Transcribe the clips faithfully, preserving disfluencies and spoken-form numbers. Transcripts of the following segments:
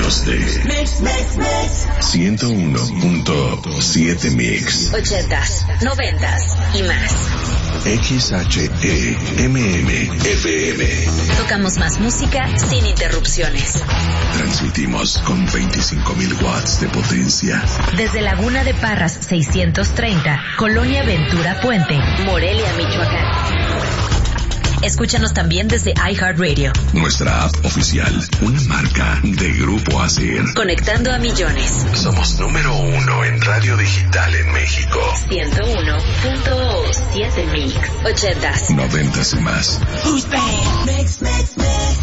minutos de Mix, Mix, Mix. ciento uno punto siete Mix. Ochentas, noventas y más. X H E M M F M. Tocamos más música sin interrupciones. Transmitimos con veinticinco mil watts de potencia. Desde Laguna de Parras seiscientos treinta, Colonia Ventura Puente, Morelia, Michoacán. Escúchanos también desde iHeartRadio. Nuestra app oficial, una marca de Grupo Acer. Conectando a millones. Somos número uno en radio digital en México. ciento uno punto siete Mix. Ochentas. Noventas y más. Mix, Mix, Mix.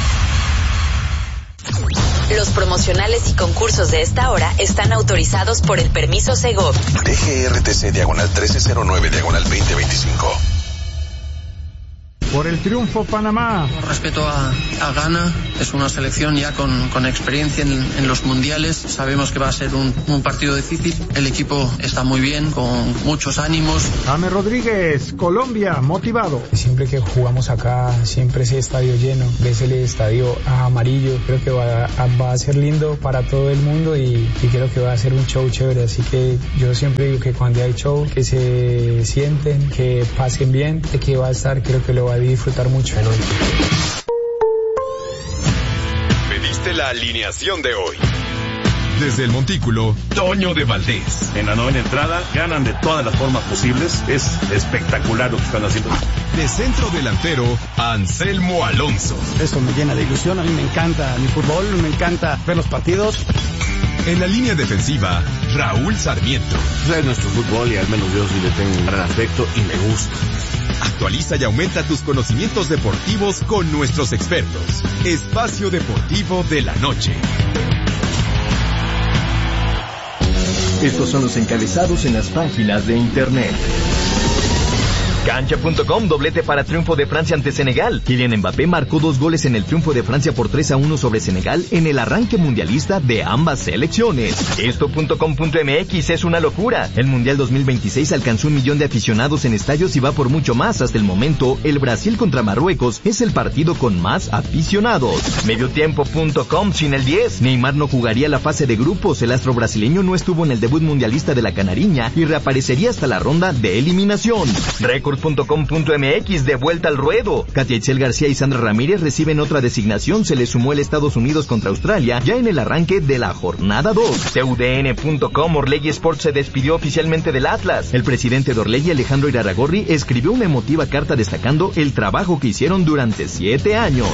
Los promocionales y concursos de esta hora están autorizados por el permiso Segov. D G R T C diagonal trece cero nueve diagonal veinte veinticinco. Por el triunfo, Panamá. Con respeto a, a Ghana, es una selección ya con, con experiencia en, en los mundiales. Sabemos que va a ser un, un partido difícil. El equipo está muy bien, con muchos ánimos. James Rodríguez, Colombia, motivado. Siempre que jugamos acá, siempre ese estadio lleno, ves el estadio amarillo. Creo que va a, va a ser lindo para todo el mundo y, y creo que va a ser un show chévere. Así que yo siempre digo que cuando hay show, que se sienten, que pasen bien, de que va a estar, creo que lo va a disfrutar mucho. Pediste la alineación de hoy. Desde el Montículo, Toño de Valdés. En la novena entrada, ganan de todas las formas posibles. Es espectacular lo que están haciendo. De centro delantero, Anselmo Alonso. Esto me llena de ilusión. A mí me encanta mi fútbol, me encanta ver los partidos. En la línea defensiva, Raúl Sarmiento. Es nuestro fútbol y al menos yo sí le tengo un gran afecto y me gusta. Actualiza y aumenta tus conocimientos deportivos con nuestros expertos. Espacio Deportivo de la Noche. Estos son los encabezados en las páginas de internet. Cancha punto com, doblete para triunfo de Francia ante Senegal. Kylian Mbappé marcó dos goles en el triunfo de Francia por tres a uno sobre Senegal en el arranque mundialista de ambas selecciones. Esto punto com punto m x es una locura. El Mundial dos mil veintiséis alcanzó un millón de aficionados en estadios y va por mucho más. Hasta el momento, el Brasil contra Marruecos es el partido con más aficionados. Mediotiempo punto com, sin el diez. Neymar no jugaría la fase de grupos. El astro brasileño no estuvo en el debut mundialista de la Canariña y reaparecería hasta la ronda de eliminación. Récord punto com punto m x, de vuelta al ruedo. Katia Itzel García y Sandra Ramírez reciben otra designación. Se les sumó el Estados Unidos contra Australia ya en el arranque de la jornada dos. T U D N punto com, Orlegui Sports se despidió oficialmente del Atlas. El presidente de Orlegui, Alejandro Irarrágorri, escribió una emotiva carta destacando el trabajo que hicieron durante siete años.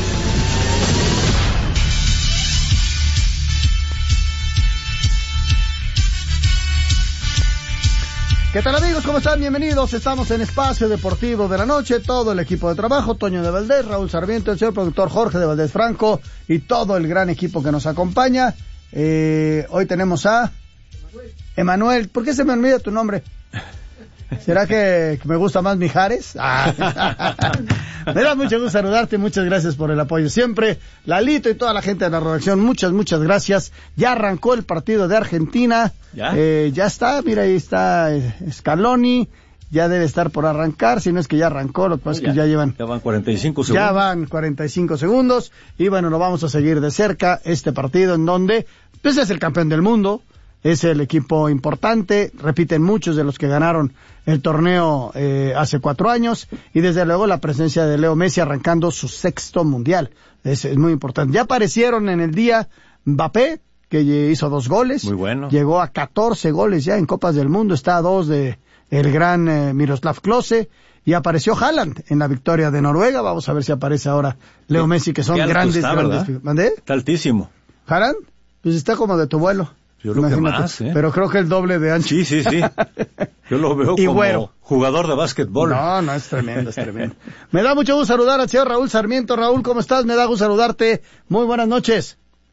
¿Qué tal, amigos? ¿Cómo están? Bienvenidos. Estamos en Espacio Deportivo de la Noche. Todo el equipo de trabajo, Toño de Valdés, Raúl Sarmiento, el señor productor Jorge de Valdés Franco y todo el gran equipo que nos acompaña. Eh, hoy tenemos a Emanuel. ¿Por qué se me olvida tu nombre? ¿Será que, que me gusta más Mijares? Ah. Me da mucho gusto saludarte, muchas gracias por el apoyo siempre. Lalito y toda la gente de la redacción, muchas, muchas gracias. Ya arrancó el partido de Argentina. ¿Ya? Eh, ya está, mira, ahí está Scaloni. Ya debe estar por arrancar, si no es que ya arrancó, lo que pasa es que ya llevan... Ya van cuarenta y cinco segundos. Ya van cuarenta y cinco segundos. Y bueno, lo vamos a seguir de cerca, este partido en donde, pues es el campeón del mundo. Es el equipo importante, repiten muchos de los que ganaron el torneo eh, hace cuatro años, y desde luego la presencia de Leo Messi arrancando su sexto mundial. Es, es muy importante. Ya aparecieron en el día Mbappé, que hizo dos goles. Muy bueno. Llegó a catorce goles ya en Copas del Mundo, está a dos de el gran eh, Miroslav Klose, y apareció Haaland en la victoria de Noruega. Vamos a ver si aparece ahora Leo Messi, que son grandes, está, grandes. ¿Mandé? Está altísimo. ¿Haaland? Pues está como de tu vuelo. Yo creo Imagínate, que más, ¿eh? Pero creo que el doble de ancho. Sí, sí, sí. Yo lo veo y como güero. Jugador de básquetbol. No, no, es tremendo, es tremendo. Me da mucho gusto saludar al señor Raúl Sarmiento. Raúl, ¿cómo estás? Me da gusto saludarte. Muy buenas noches.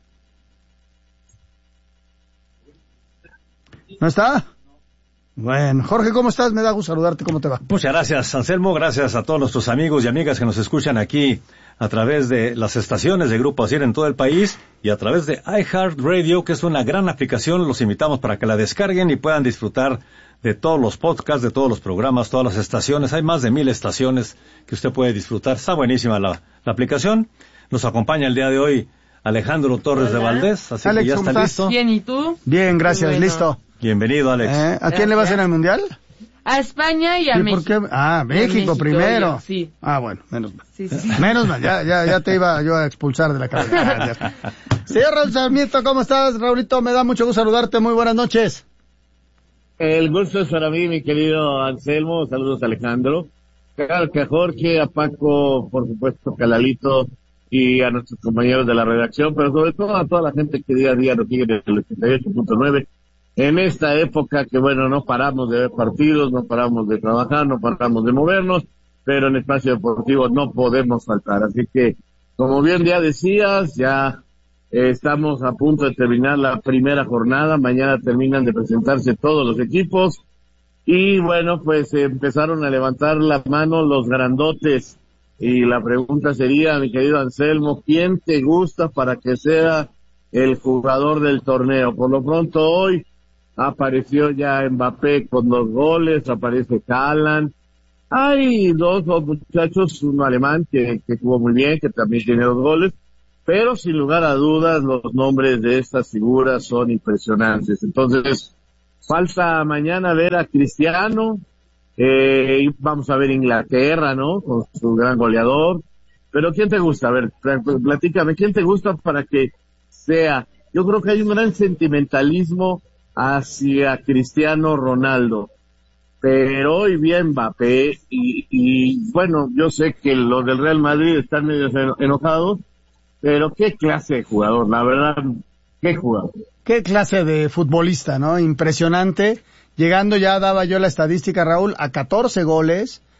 ¿No está? Bueno, Jorge, ¿cómo estás? Me da gusto saludarte. ¿Cómo te va? Muchas gracias, Anselmo. Gracias a todos nuestros amigos y amigas que nos escuchan aquí a través de las estaciones de Grupo Acer en todo el país y a través de iHeartRadio, que es una gran aplicación. Los invitamos para que la descarguen y puedan disfrutar de todos los podcasts, de todos los programas, todas las estaciones. Hay más de mil estaciones que usted puede disfrutar. Está buenísima la, la aplicación. Nos acompaña el día de hoy Alejandro Torres Hola. de Valdés, así Alex, que ya ¿cómo está estás? listo. Bien, ¿y tú? Bien, gracias, Bueno. listo. Bienvenido, Alex. ¿Eh? ¿A quién le vas en el Mundial? A España y a ¿Y México. por qué? Ah, México, México, primero. yo, sí. Ah, bueno, menos mal. Sí, sí. Menos mal, ya, ya, ya te iba yo a expulsar de la cabeza. Señor Raúl Sarmiento, ¿cómo estás? Raulito, me da mucho gusto saludarte. Muy buenas noches. El gusto es para mí, mi querido Anselmo. Saludos, Alejandro. Claro que a Jorge, a Paco, por supuesto, que a Lalito y a nuestros compañeros de la redacción, pero sobre todo a toda la gente que día a día nos sigue en el ochenta y ocho punto nueve. En esta época que, bueno, no paramos de ver partidos, no paramos de trabajar, no paramos de movernos, pero en Espacio Deportivo no podemos faltar. Así que, como bien ya decías, ya eh, estamos a punto de terminar la primera jornada. Mañana terminan de presentarse todos los equipos. Y bueno, pues eh, empezaron a levantar la mano los grandotes. Y la pregunta sería, mi querido Anselmo, ¿quién te gusta para que sea el jugador del torneo? Por lo pronto hoy apareció ya Mbappé con dos goles, aparece Haaland. Hay dos, dos muchachos, uno alemán que, que jugó muy bien, que también tiene dos goles, pero sin lugar a dudas los nombres de estas figuras son impresionantes. Entonces, falta mañana ver a Cristiano, eh, y vamos a ver Inglaterra, ¿no? Con su gran goleador. Pero ¿quién te gusta? A ver, platícame, ¿quién te gusta para que sea? Yo creo que hay un gran sentimentalismo hacia Cristiano Ronaldo, pero hoy bien Mbappé y, y bueno, yo sé que los del Real Madrid están medio enojados, pero qué clase de jugador, la verdad, qué jugador. Qué clase de futbolista, ¿no? Impresionante. Llegando ya, daba yo la estadística, Raúl, a catorce goles,